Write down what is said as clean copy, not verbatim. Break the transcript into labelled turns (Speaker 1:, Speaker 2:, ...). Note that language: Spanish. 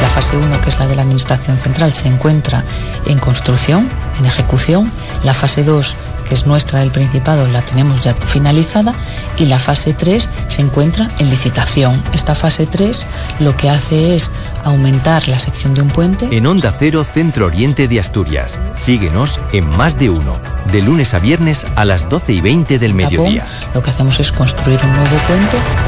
Speaker 1: la fase 1, que es la de la Administración Central, se encuentra en construcción, en ejecución. La fase 2, que es nuestra del Principado, la tenemos ya finalizada, y la fase 3 se encuentra en licitación. Esta fase 3 lo que hace es aumentar la sección de un puente.
Speaker 2: En Onda Cero, Centro Oriente de Asturias. Síguenos en Más de Uno, de lunes a viernes a las 12:20 del mediodía.
Speaker 1: Lo que hacemos es construir un nuevo puente.